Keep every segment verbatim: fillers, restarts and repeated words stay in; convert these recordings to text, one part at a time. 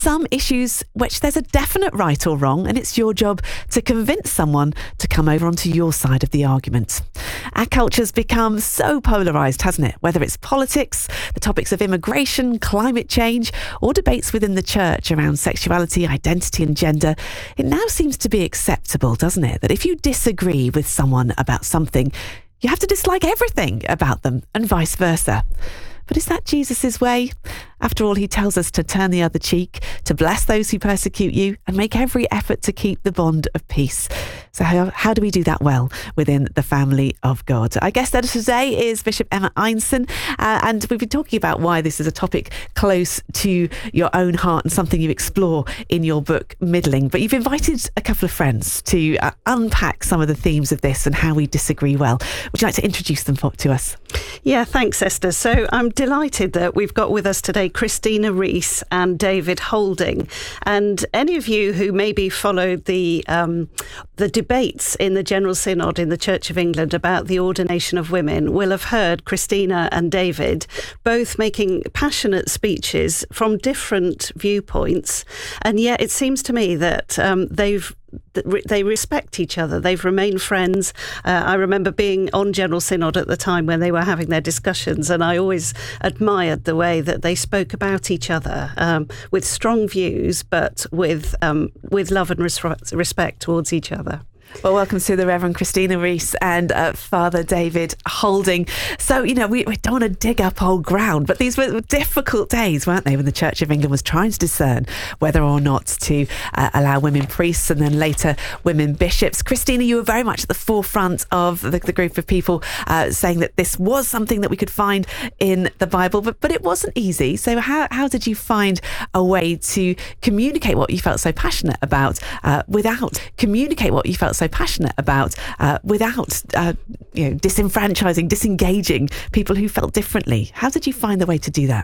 some issues which there's a definite right or wrong, and it's your job to convince someone to come over onto your side of the argument. Our culture's become so polarised, hasn't it? Whether it's politics, the topics of immigration, climate change, or debates within the church around sexuality, identity and gender, it now seems to be acceptable, doesn't it? That if you disagree with someone about something, you have to dislike everything about them, and vice versa. But is that Jesus's way? After all, he tells us to turn the other cheek, to bless those who persecute you, and make every effort to keep the bond of peace. So how, how do we do that well within the family of God? Our guest editor today is Bishop Emma Einson, uh, and we've been talking about why this is a topic close to your own heart and something you explore in your book, Middling. But you've invited a couple of friends to uh, unpack some of the themes of this and how we disagree well. Would you like to introduce them for, to us? Yeah, thanks, Esther. So I'm delighted that we've got with us today Christina Rees and David Holding. And any of you who maybe followed the um, the debates in the General Synod in the Church of England about the ordination of women will have heard Christina and David both making passionate speeches from different viewpoints. And yet it seems to me that um, they've they respect each other. They've remained friends. Uh, I remember being on General Synod at the time when they were having their discussions, and I always admired the way that they spoke about each other um, with strong views, but with um, with love and res- respect towards each other. Well, welcome to the Reverend Christina Rees and uh, Father David Holding. So, you know, we, we don't want to dig up old ground, but these were difficult days, weren't they, when the Church of England was trying to discern whether or not to uh, allow women priests and then later women bishops. Christina, you were very much at the forefront of the, the group of people uh, saying that this was something that we could find in the Bible, but, but it wasn't easy. So how, how did you find a way to communicate what you felt so passionate about uh, without communicate what you felt so so passionate about uh, without uh, you know, disenfranchising, disengaging people who felt differently? How did you find the way to do that?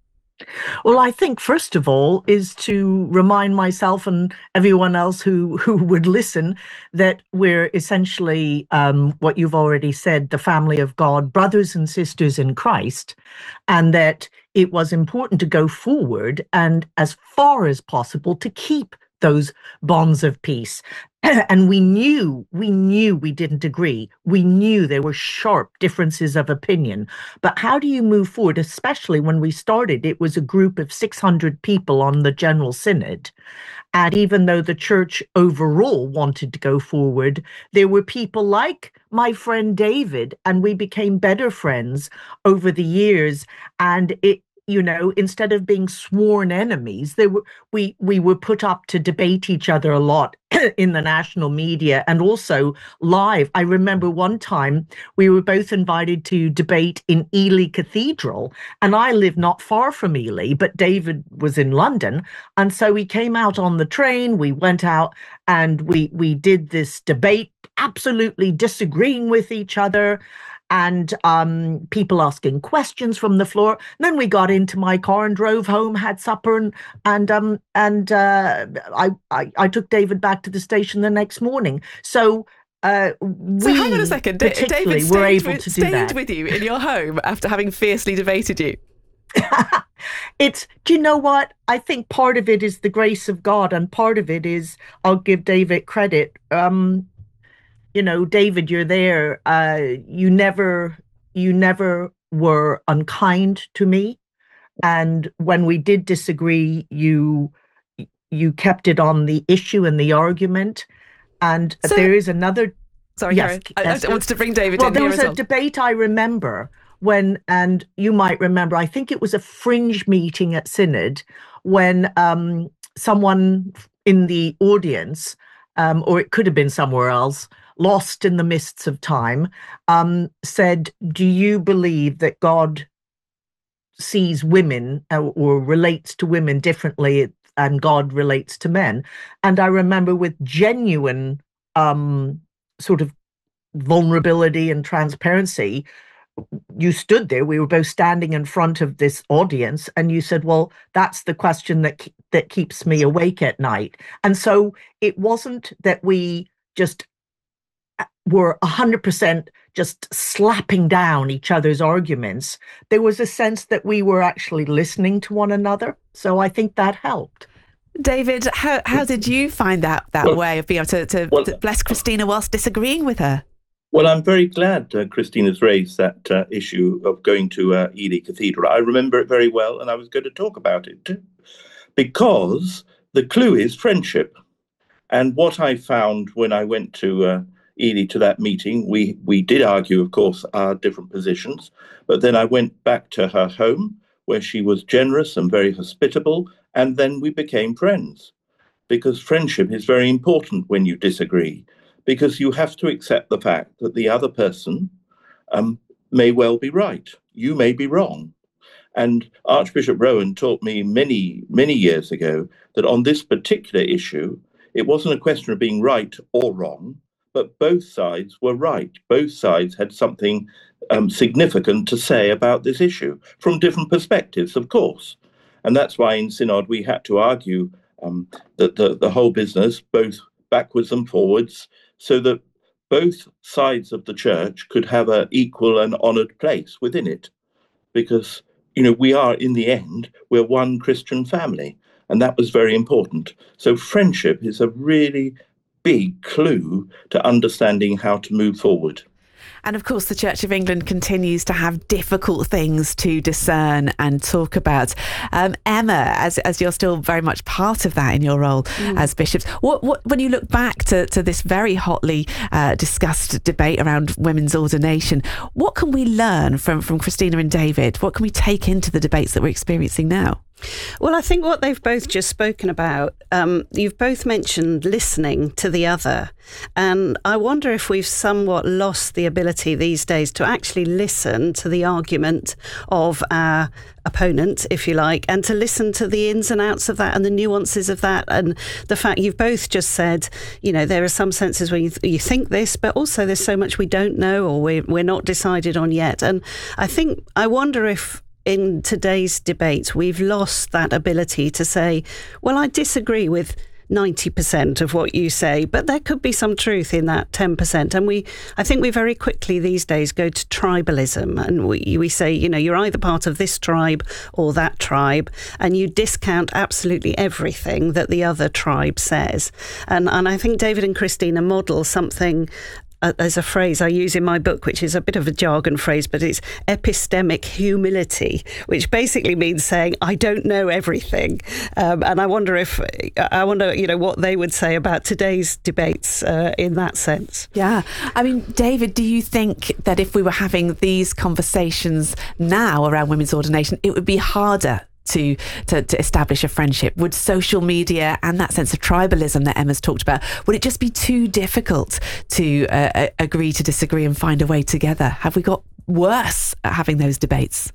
Well, I think, first of all, is to remind myself and everyone else who, who would listen that we're essentially, um, what you've already said, the family of God, brothers and sisters in Christ, and that it was important to go forward and, as far as possible, to keep those bonds of peace. And we knew, we knew we didn't agree. We knew there were sharp differences of opinion. But how do you move forward, especially when we started? It was a group of six hundred people on the General Synod. And even though the church overall wanted to go forward, there were people like my friend David, and we became better friends over the years. And it, you know, instead of being sworn enemies, they were, we we were put up to debate each other a lot in the national media and also live. I remember one time we were both invited to debate in Ely Cathedral, and I live not far from Ely, but David was in London. And so we came out on the train, we went out and we we did this debate, absolutely disagreeing with each other. And um, people asking questions from the floor. And then we got into my car and drove home, had supper, and and um and uh, I, I I took David back to the station the next morning. So uh, we so hang on a second, particularly David were able with, to do stayed that. with you in your home after having fiercely debated you. It's, do you know what? I think part of it is the grace of God, and part of it is, I'll give David credit. Um, You know, David, you're there. Uh, you never, you never were unkind to me, and when we did disagree, you, you kept it on the issue and the argument. And so, there is another. Sorry, yes, I, I wanted to bring David well, in there here was as a well. debate I remember when, and you might remember. I think it was a fringe meeting at Synod when um, someone in the audience, um, or it could have been somewhere else, lost in the mists of time, um, said, do you believe that God sees women or, or relates to women differently and God relates to men? And I remember with genuine um, sort of vulnerability and transparency, you stood there, we were both standing in front of this audience, and you said, well, that's the question that that keeps me awake at night. And so it wasn't that we just were one hundred percent just slapping down each other's arguments. There was a sense that we were actually listening to one another. So I think that helped. David, how how did you find that that well, way of being able to, to, well, to bless Christina whilst disagreeing with her? Well, I'm very glad uh, Christina's raised that uh, issue of going to uh, Ely Cathedral. I remember it very well, and I was going to talk about it too, because the clue is friendship. And what I found when I went to uh, Ely to that meeting, we we did argue, of course, our different positions, but then I went back to her home where she was generous and very hospitable, and then we became friends, because friendship is very important when you disagree, because you have to accept the fact that the other person um, may well be right. You may be wrong. And Archbishop Rowan taught me many, many years ago that on this particular issue, it wasn't a question of being right or wrong, but both sides were right. Both sides had something um, significant to say about this issue from different perspectives, of course. And that's why in Synod we had to argue um, that the, the whole business, both backwards and forwards, so that both sides of the church could have an equal and honoured place within it. Because, you know, we are, in the end, we're one Christian family, and that was very important. So friendship is a really big clue to understanding how to move forward. And of course, the Church of England continues to have difficult things to discern and talk about. Um, Emma, as as you're still very much part of that in your role mm. as bishops, what, what when you look back to, to this very hotly uh, discussed debate around women's ordination, what can we learn from, from Christina and David? What can we take into the debates that we're experiencing now? Well, I think what they've both just spoken about, um, you've both mentioned listening to the other. And I wonder if we've somewhat lost the ability these days to actually listen to the argument of our opponent, if you like, and to listen to the ins and outs of that and the nuances of that. And the fact you've both just said, you know, there are some senses where you, th- you think this, but also there's so much we don't know or we're, we're not decided on yet. And I think, I wonder if in today's debate, we've lost that ability to say, well, I disagree with ninety percent of what you say, but there could be some truth in that ten percent. And we, I think we very quickly these days go to tribalism, and we, we say, you know, you're either part of this tribe or that tribe, and you discount absolutely everything that the other tribe says. And, and I think David and Christina model something. Uh, there's a phrase I use in my book, which is a bit of a jargon phrase, but it's epistemic humility, which basically means saying, I don't know everything. Um, and I wonder if, I wonder, you know, what they would say about today's debates uh, in that sense. Yeah. I mean, David, do you think that if we were having these conversations now around women's ordination, it would be harder To, to to establish a friendship? Would social media and that sense of tribalism that Emma's talked about, would it just be too difficult to uh, agree to disagree and find a way together? Have we got worse at having those debates?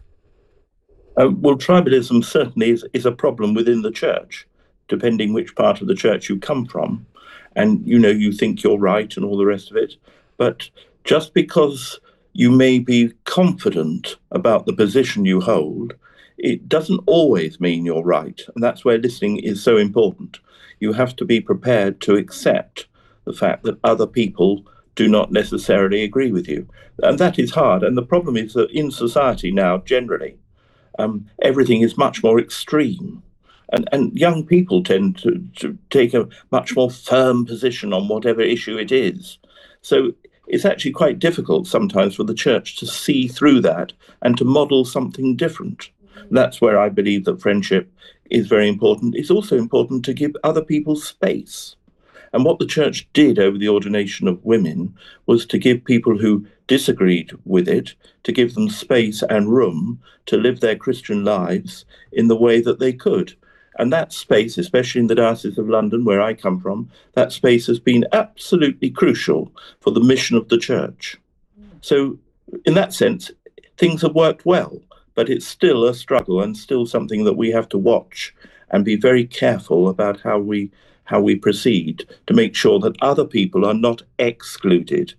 Uh, well, tribalism certainly is, is a problem within the church, depending which part of the church you come from. And, you know, you think you're right and all the rest of it. But just because you may be confident about the position you hold, it doesn't always mean you're right. And that's where listening is so important. You have to be prepared to accept the fact that other people do not necessarily agree with you. And that is hard. And the problem is that in society now, generally, um, everything is much more extreme. And, and young people tend to, to take a much more firm position on whatever issue it is. So it's actually quite difficult sometimes for the church to see through that and to model something different. That's where I believe that friendship is very important. It's also important to give other people space. And what the church did over the ordination of women was to give people who disagreed with it, to give them space and room to live their Christian lives in the way that they could. And that space, especially in the Diocese of London, where I come from, that space has been absolutely crucial for the mission of the church. So in that sense, things have worked well. But it's still a struggle and still something that we have to watch and be very careful about how we how we proceed to make sure that other people are not excluded.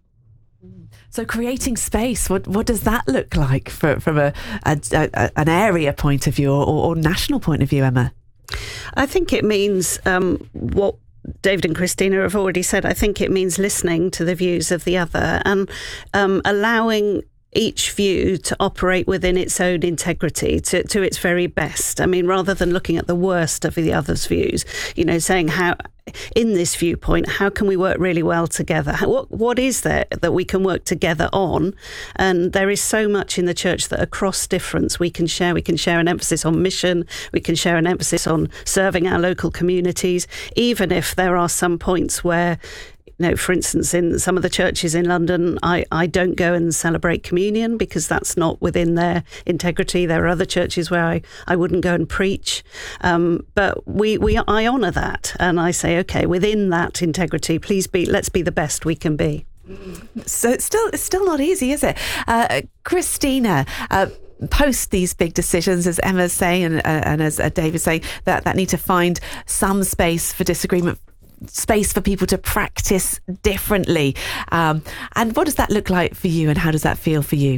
So creating space, what what does that look like for, from a, a, a an area point of view or, or national point of view, Emma? I think it means um, what David and Christina have already said. I think it means listening to the views of the other and um, allowing each view to operate within its own integrity to, to its very best. I mean, rather than looking at the worst of the other's views, you know, saying how, in this viewpoint, how can we work really well together? How, what what is there that we can work together on? And there is so much in the church that across difference we can share. We can share an emphasis on mission. We can share an emphasis on serving our local communities, even if there are some points where, you know, for instance, in some of the churches in London, I, I don't go and celebrate communion because that's not within their integrity. There are other churches where I, I wouldn't go and preach. Um, but we, we I honour that. And I say, OK, within that integrity, please be, let's be the best we can be. So it's still, it's still not easy, is it? Uh, Christina, uh, post these big decisions, as Emma's saying, and, uh, and as uh, David's saying, that, that need to find some space for disagreement, space for people to practice differently. Um, and what does that look like for you, and how does that feel for you?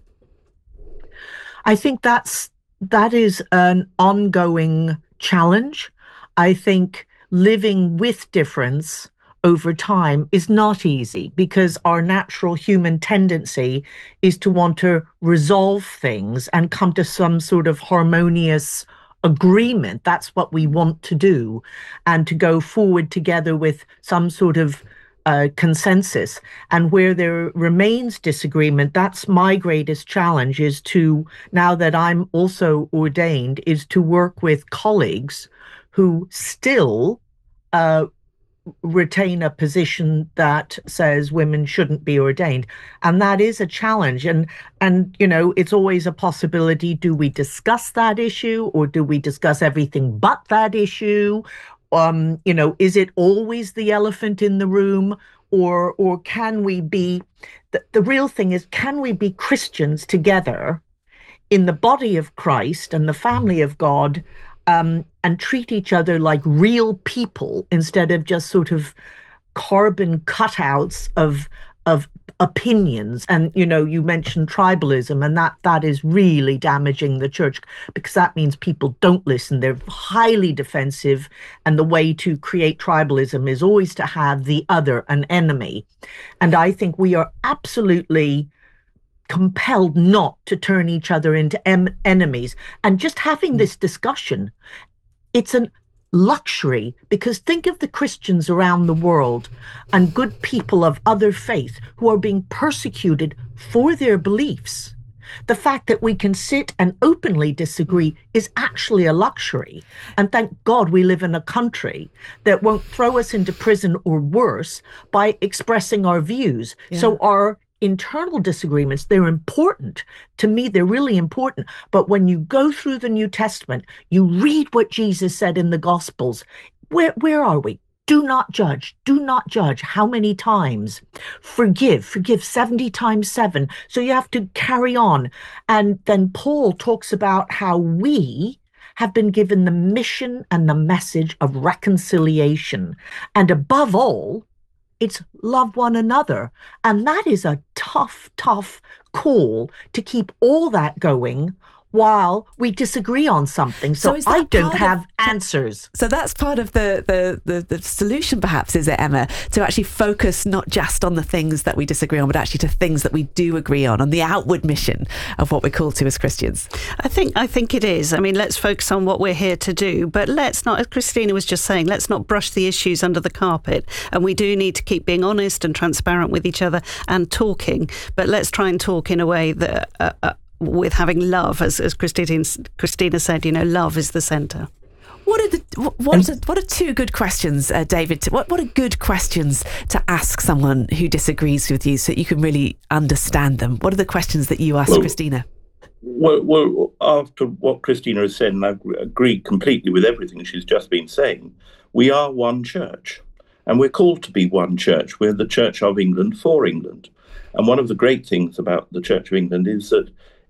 I think that's that is an ongoing challenge. I think living with difference over time is not easy, because our natural human tendency is to want to resolve things and come to some sort of harmonious agreement. That's what we want to do, and to go forward together with some sort of uh, consensus. And where there remains disagreement, that's my greatest challenge, is to, now that I'm also ordained, is to work with colleagues who still uh, retain a position that says women shouldn't be ordained. And that is a challenge. And, and you know, it's always a possibility. Do we discuss that issue, or do we discuss everything but that issue? Um, you know, is it always the elephant in the room? Or, or can we be, the, the real thing is, can we be Christians together in the body of Christ and the family of God, Um, and treat each other like real people instead of just sort of carbon cutouts of of opinions? And, you know, you mentioned tribalism, and that that is really damaging the church, because that means people don't listen. They're highly defensive. And the way to create tribalism is always to have the other, an enemy. And I think we are absolutely compelled not to turn each other into em- enemies. And just having this discussion, it's a luxury, because think of the Christians around the world and good people of other faith who are being persecuted for their beliefs. The fact that we can sit and openly disagree is actually a luxury. And thank God we live in a country that won't throw us into prison or worse by expressing our views. Yeah. So our internal disagreements, they're important. To me, they're really important. But when you go through the New Testament, you read what Jesus said in the Gospels. Where, where are we? Do not judge. Do not judge. How many times? Forgive. Forgive seventy times seven. So you have to carry on. And then Paul talks about how we have been given the mission and the message of reconciliation. And above all, it's love one another. And that is a tough, tough call to keep all that going while we disagree on something. So, so I don't have of, answers. So that's part of the, the, the, the solution, perhaps, is it, Emma? To actually focus not just on the things that we disagree on, but actually to things that we do agree on, on the outward mission of what we're called to as Christians. I think I think it is. I mean, let's focus on what we're here to do, but let's not, as Christina was just saying, let's not brush the issues under the carpet. And we do need to keep being honest and transparent with each other and talking, but let's try and talk in a way that uh, uh, with having love, as, as Christina, Christina said, you know, love is the centre. What are the what are, what are two good questions, uh, David? What what are good questions to ask someone who disagrees with you, so that you can really understand them? What are the questions that you ask, well, Christina? Well, well, after what Christina has said, and I agree completely with everything she's just been saying, we are one church, and we're called to be one church. We're the Church of England for England, and one of the great things about the Church of England is that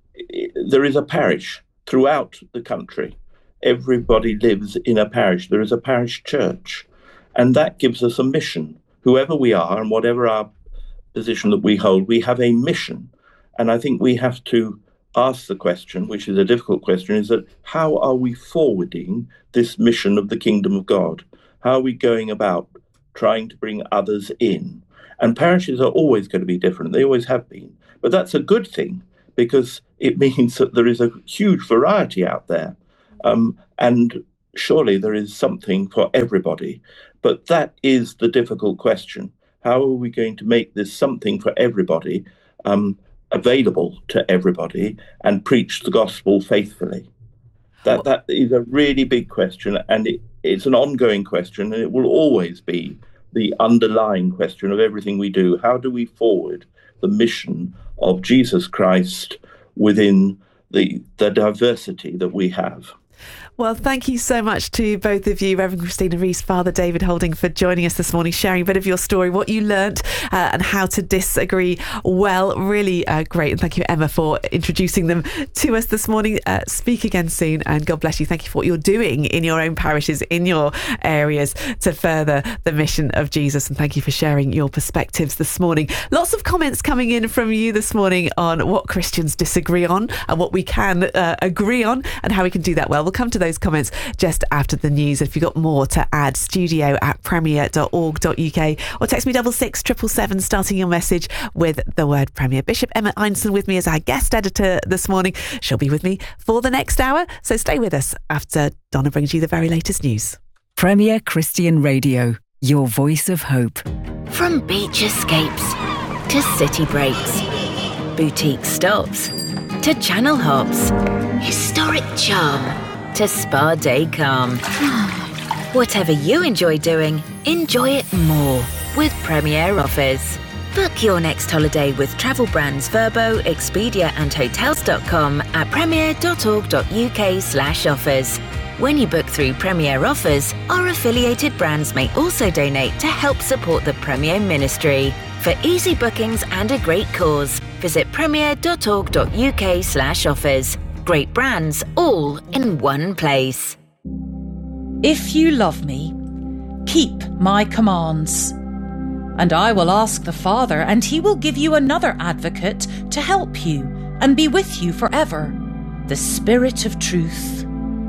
there is a parish throughout the country. Everybody lives in a parish. There is a parish church. And that gives us a mission. Whoever we are and whatever our position that we hold, we have a mission. And I think we have to ask the question, which is a difficult question, is that how are we forwarding this mission of the kingdom of God? How are we going about trying to bring others in? And parishes are always going to be different. They always have been. But that's a good thing, because it means that there is a huge variety out there. Um, and surely there is something for everybody. But that is the difficult question. How are we going to make this something for everybody, um, available to everybody, and preach the gospel faithfully? That that is a really big question, and it, it's an ongoing question, and it will always be the underlying question of everything we do. How do we forward the mission of Jesus Christ within the the diversity that we have? Well, thank you so much to both of you, Reverend Christina Rees, Father David Holding, for joining us this morning, sharing a bit of your story, what you learnt, uh, and how to disagree well. Really uh, great. And thank you, Emma, for introducing them to us this morning. Uh, speak again soon, and God bless you. Thank you for what you're doing in your own parishes, in your areas, to further the mission of Jesus. And thank you for sharing your perspectives this morning. Lots of comments coming in from you this morning on what Christians disagree on and what we can uh, agree on, and how we can do that well. We'll come to those comments just after the news. If you've got more to add, studio at premier dot org dot uk, or text me double six triple seven starting your message with the word Premier. Bishop Emma Einson with me as our guest editor this morning. She'll be with me for the next hour, so stay with us after Donna brings you the very latest news. Premier Christian Radio, your voice of hope. From beach escapes to city breaks, boutique stops to channel hops, historic charm to spa day calm. Whatever you enjoy doing, enjoy it more with Premier Offers. Book your next holiday with travel brands Verbo, Expedia and Hotels dot com at premier dot org dot uk slash offers. When you book through Premier Offers, our affiliated brands may also donate to help support the Premier Ministry. For easy bookings and a great cause, visit premier dot org dot uk slash offers. Great brands all in one place. If you love me, keep my commands. And I will ask the Father, and he will give you another advocate to help you and be with you forever, the Spirit of truth.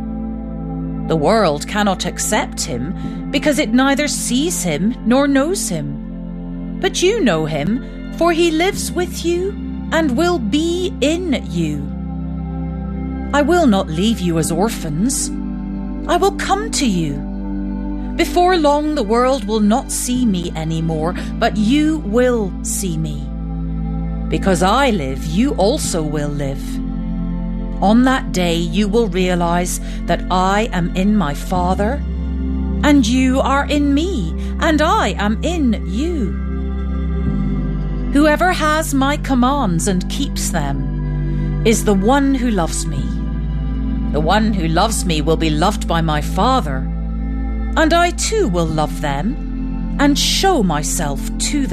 The world cannot accept him because it neither sees him nor knows him. But you know him, for he lives with you and will be in you. I will not leave you as orphans. I will come to you. Before long, the world will not see me anymore, but you will see me. Because I live, you also will live. On that day, you will realize that I am in my Father, and you are in me, and I am in you. Whoever has my commands and keeps them is the one who loves me. The one who loves me will be loved by my Father, and I too will love them and show myself to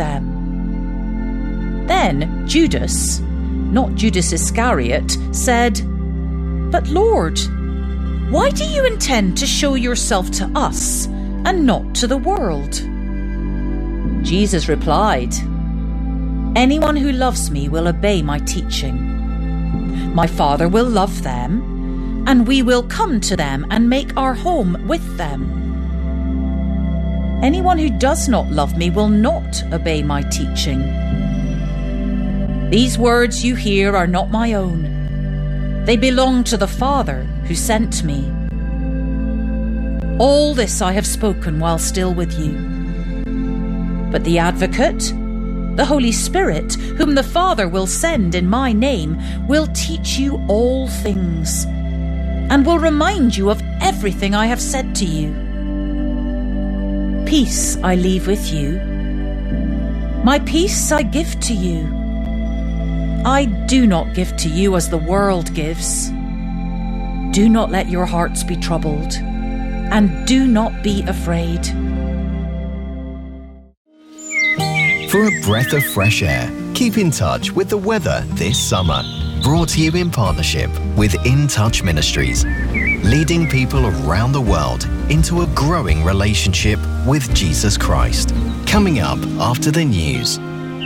them. Then Judas, not Judas Iscariot, said, "But Lord, why do you intend to show yourself to us and not to the world?" Jesus replied, "Anyone who loves me will obey my teaching. My Father will love them, and we will come to them and make our home with them. Anyone who does not love me will not obey my teaching. These words you hear are not my own. They belong to the Father who sent me. All this I have spoken while still with you. But the Advocate, the Holy Spirit, whom the Father will send in my name, will teach you all things and will remind you of everything I have said to you. Peace I leave with you. My peace I give to you. I do not give to you as the world gives. Do not let your hearts be troubled, and do not be afraid." For a breath of fresh air, keep in touch with the weather this summer. Brought to you in partnership with In Touch Ministries, leading people around the world into a growing relationship with Jesus Christ. Coming up after the news.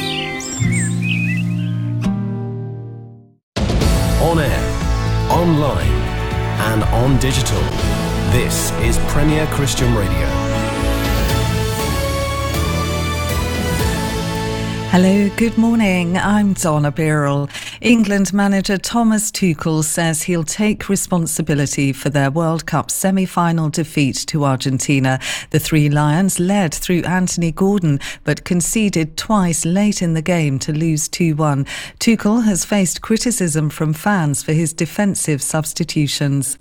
On air, online, and on digital. This is Premier Christian Radio. Hello, good morning. I'm Donna Birrell. England manager Thomas Tuchel says he'll take responsibility for their World Cup semi-final defeat to Argentina. The Three Lions led through Anthony Gordon but conceded twice late in the game to lose two one. Tuchel has faced criticism from fans for his defensive substitutions.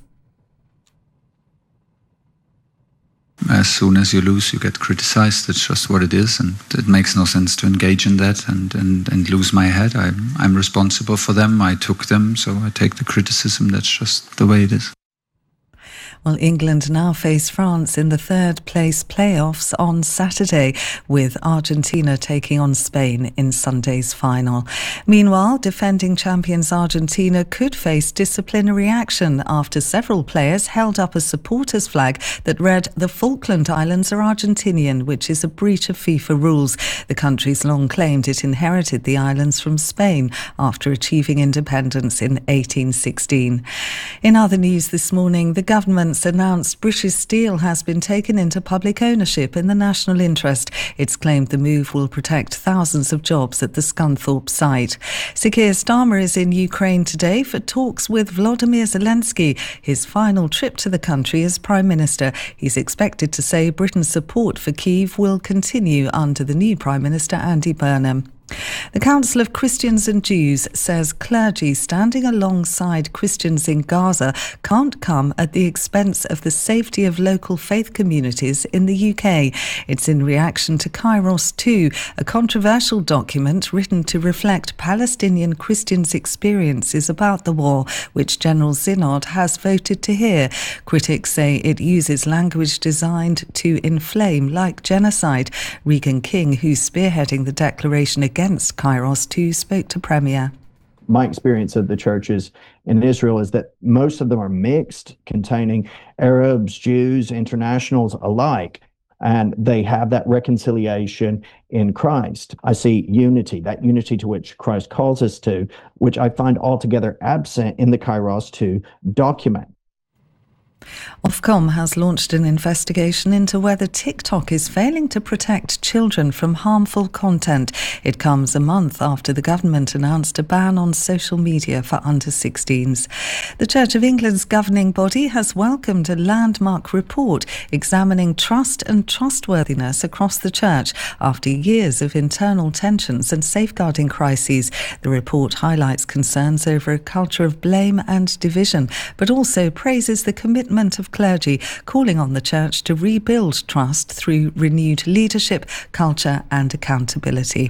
As soon as you lose, you get criticised. It's just what it is, and it makes no sense to engage in that and, and, and lose my head. I'm, I'm responsible for them. I took them, so I take the criticism. That's just the way it is. Well, England now face France in the third place playoffs on Saturday, with Argentina taking on Spain in Sunday's final. Meanwhile, defending champions Argentina could face disciplinary action after several players held up a supporters flag that read "The Falkland Islands are Argentinian," which is a breach of FIFA rules. The country's long claimed it inherited the islands from Spain after achieving independence in eighteen sixteen. In other news this morning, the government announced British Steel has been taken into public ownership in the national interest. It's claimed the move will protect thousands of jobs at the Scunthorpe site. Sir Keir Starmer is in Ukraine today for talks with Volodymyr Zelensky, his final trip to the country as Prime Minister. He's expected to say Britain's support for Kyiv will continue under the new Prime Minister, Andy Burnham. The Council of Christians and Jews says clergy standing alongside Christians in Gaza can't come at the expense of the safety of local faith communities in the U K. It's in reaction to Kairos two, a controversial document written to reflect Palestinian Christians' experiences about the war, which General Zinod has voted to hear. Critics say it uses language designed to inflame, like genocide. Regan King, who's spearheading the declaration against Against Kairos two, spoke to Premier. My experience of the churches in Israel is that most of them are mixed, containing Arabs, Jews, internationals alike, and they have that reconciliation in Christ. I see unity, that unity to which Christ calls us to, which I find altogether absent in the Kairos two document. Ofcom has launched an investigation into whether TikTok is failing to protect children from harmful content. It comes a month after the government announced a ban on social media for under sixteens. The Church of England's governing body has welcomed a landmark report examining trust and trustworthiness across the church after years of internal tensions and safeguarding crises. The report highlights concerns over a culture of blame and division, but also praises the commitment of clergy, calling on the church to rebuild trust through renewed leadership, culture and accountability.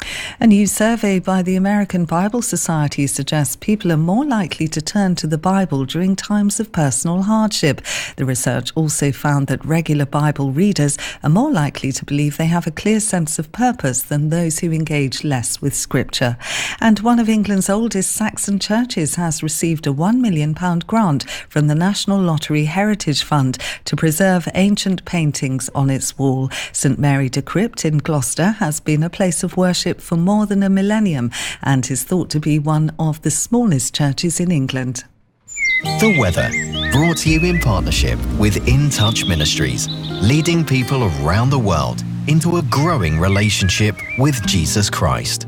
A new survey by the American Bible Society suggests people are more likely to turn to the Bible during times of personal hardship. The research also found that regular Bible readers are more likely to believe they have a clear sense of purpose than those who engage less with Scripture. And one of England's oldest Saxon churches has received a one million pounds grant from the National Lottery Heritage Fund to preserve ancient paintings on its wall. St Mary de Crypt in Gloucester has been a place of worship for more than a millennium and is thought to be one of the smallest churches in England. The weather, brought to you in partnership with In Touch Ministries, leading people around the world into a growing relationship with Jesus Christ.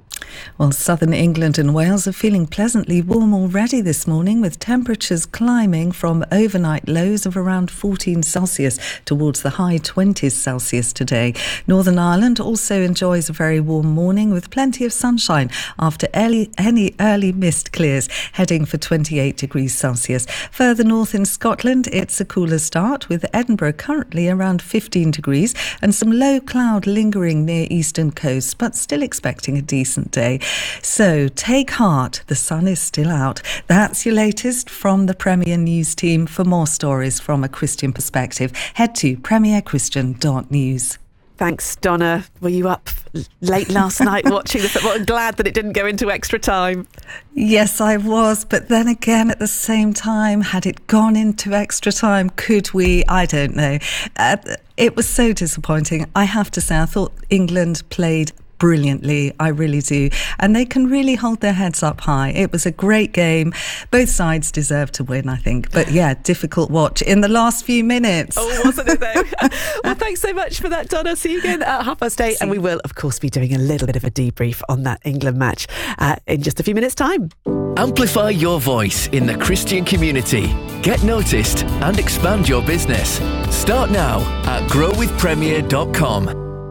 Well, southern England and Wales are feeling pleasantly warm already this morning, with temperatures climbing from overnight lows of around fourteen Celsius towards the high twenties Celsius today. Northern Ireland also enjoys a very warm morning with plenty of sunshine after early, any early mist clears, heading for twenty-eight degrees Celsius. Further north in Scotland, it's a cooler start, with Edinburgh currently around fifteen degrees and some low cloud lingering near eastern coast, but still expecting a decent day. So take heart, the sun is still out. That's your latest from the Premier News team. For more stories from a Christian perspective, head to premier christian dot news. Thanks, Donna. Were you up late last night watching the football? I'm glad that it didn't go into extra time. Yes, I was. But then again, at the same time, had it gone into extra time, could we? I don't know. Uh, it was so disappointing. I have to say, I thought England played brilliantly, I really do. And they can really hold their heads up high. It was a great game. Both sides deserved to win, I think. But yeah, difficult watch in the last few minutes. Oh, wasn't it though? Well, thank Thanks so much for that, Donna. See you again at half past eight. And we will, of course, be doing a little bit of a debrief on that England match uh, in just a few minutes' time. Amplify your voice in the Christian community. Get noticed and expand your business. Start now at grow with premier dot com.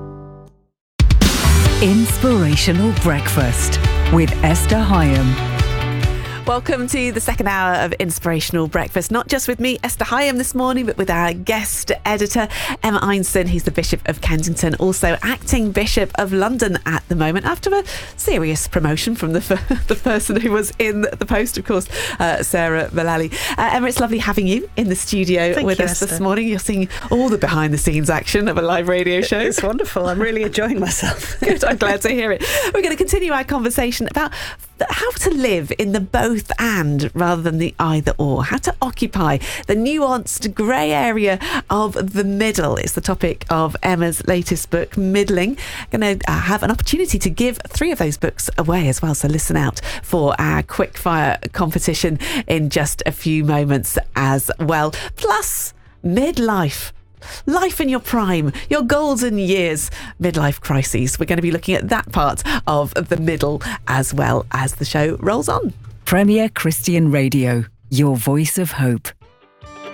Inspirational Breakfast with Esther Hyam. Welcome to the second hour of Inspirational Breakfast, not just with me, Esther Hyam, this morning, but with our guest editor, Emma Einstein. He's the Bishop of Kensington, also acting Bishop of London at the moment, after a serious promotion from the the person who was in the post, of course, uh, Sarah Mullally. Uh, Emma, it's lovely having you in the studio Thank with you, us Esther. this morning. You're seeing all the behind-the-scenes action of a live radio show. It's wonderful. I'm really enjoying myself. Good, I'm glad to hear it. We're going to continue our conversation about how to live in the both and rather than the either or, how to occupy the nuanced grey area of the middle. It's the topic of Emma's latest book, Middling. Going to uh, have an opportunity to give three of those books away as well, so listen out for our quickfire competition in just a few moments as well. Plus, midlife. Life in your prime, your golden years, midlife crises. We're going to be looking at that part of the middle as well as the show rolls on. Premier Christian Radio, your voice of hope.